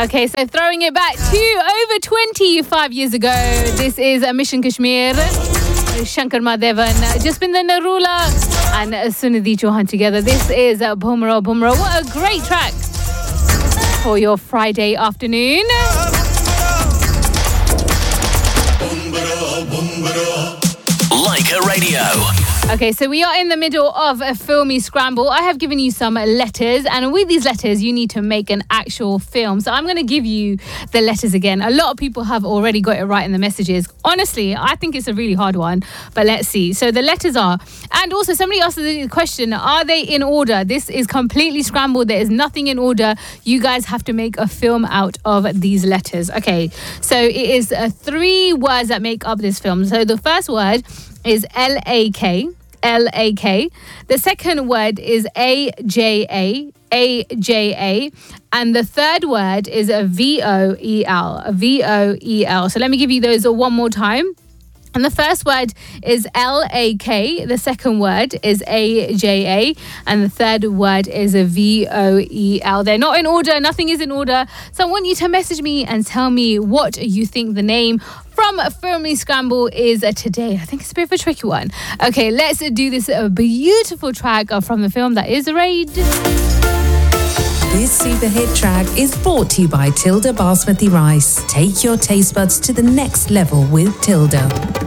Okay, so throwing it back to over 25 years ago. This is Mission Kashmir, Shankar Mahadevan, Jaspinder Narula and Sunidhi Chauhan together. This is Bhumra Bhumra. What a great track for your Friday afternoon. Leica Radio. Okay, so we are in the middle of a filmy scramble. I have given you some letters, and with these letters, you need to make an actual film. So I'm going to give you the letters again. A lot of people have already got it right in the messages. Honestly, I think it's a really hard one, but let's see. So the letters are, and also somebody asked the question, are they in order? This is completely scrambled. There is nothing in order. You guys have to make a film out of these letters. Okay, so it is 3 words that make up this film. So the first word is L-A-K. L-A-K. The second word is A-J-A. A-J-A. And the third word is a V-O-E-L. V-O-E-L. So let me give you those one more time. And the first word is L-A-K. The second word is A-J-A. And the third word is a V-O-E-L. They're not in order. Nothing is in order. So I want you to message me and tell me what you think the name from Firmly Scramble is today. I think it's a bit of a tricky one. Okay, let's do this beautiful track from the film that is Raid. This super hit track is brought to you by Tilda Basmati Rice. Take your taste buds to the next level with Tilda.